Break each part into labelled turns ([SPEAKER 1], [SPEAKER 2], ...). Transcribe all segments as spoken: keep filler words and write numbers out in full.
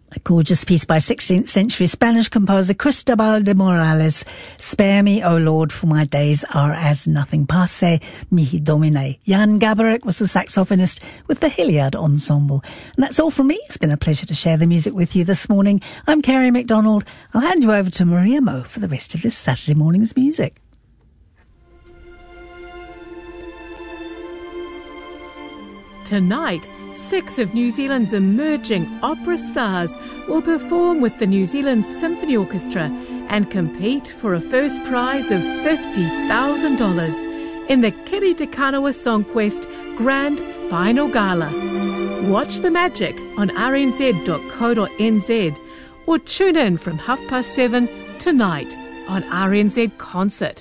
[SPEAKER 1] A gorgeous piece by sixteenth century Spanish composer Cristobal de Morales. Spare me, O Lord, for my days are as nothing. Passe mihi domine. Jan Gabarek was the saxophonist with the Hilliard Ensemble. And that's all from me. It's been a pleasure to share the music with you this morning. I'm Kerry McDonald. I'll hand you over to Maria Mo for the rest of this Saturday morning's music.
[SPEAKER 2] Tonight, six of New Zealand's emerging opera stars will perform with the New Zealand Symphony Orchestra and compete for a first prize of fifty thousand dollars in the Kiri Te Kanawa Song Quest Grand Final Gala. Watch the magic on r n z dot co dot n z or tune in from half past seven tonight on R N Z Concert.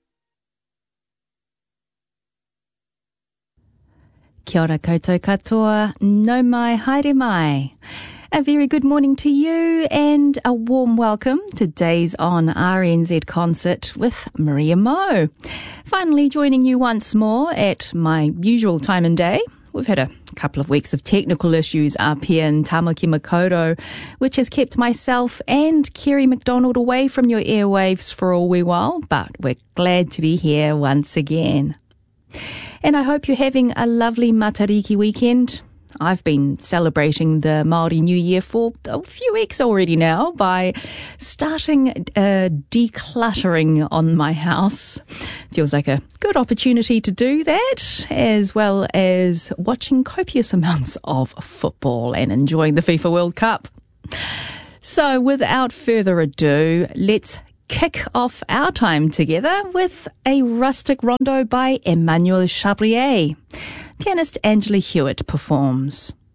[SPEAKER 3] Kia ora koutou katoa, no mai, haere mai. A very good morning to you and a warm welcome to Days on R N Z Concert with Maria Mo. Finally joining you once more at my usual time and day. We've had a couple of weeks of technical issues up here in Tamaki Makaurau, which has kept myself and Kerry McDonald away from your airwaves for a wee while, but we're glad to be here once again. And I hope you're having a lovely Matariki weekend. I've been celebrating the Māori New Year for a few weeks already now by starting uh, decluttering on my house. Feels like a good opportunity to do that, as well as watching copious amounts of football and enjoying the FIFA World Cup. So without further ado, let's kick off our time together with a rustic rondo by Emmanuel Chabrier. Pianist Angela Hewitt performs.